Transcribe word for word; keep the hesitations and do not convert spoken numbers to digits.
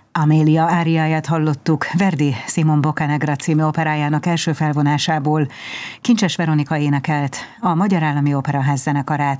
Amélia áriáját hallottuk Verdi Simon Boccanegra című operájának első felvonásából. Kincses Veronika énekelt a Magyar Állami Operaház zenekarát